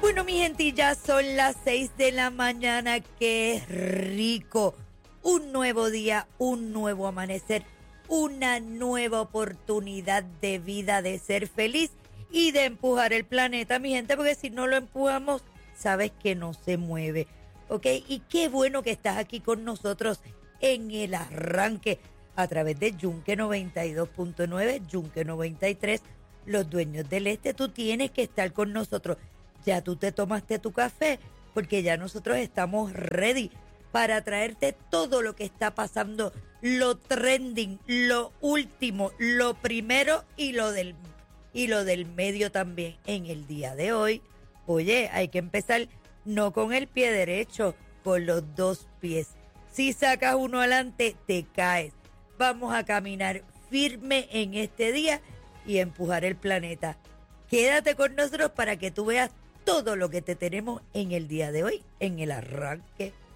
Bueno, mi gente, ya son las 6 de la mañana. ¡Qué rico! Un nuevo día, un nuevo amanecer, una nueva oportunidad de vida, de ser feliz y de empujar el planeta, mi gente, porque si no lo empujamos, sabes que no se mueve, ¿ok? Y qué bueno que estás aquí con nosotros en el arranque a través de Yunque 92.9, Yunque 93, los dueños del este. Tú tienes que estar con nosotros. Ya tú te tomaste tu café, porque ya nosotros estamos ready para traerte todo lo que está pasando, lo trending, lo último, lo primero y lo del medio también en el día de hoy. Oye, hay que empezar no con el pie derecho, con los dos pies. Si sacas uno adelante, te caes. Vamos a caminar firme en este día y empujar el planeta. Quédate con nosotros para que tú veas todo lo que te tenemos en el día de hoy, en el arranque.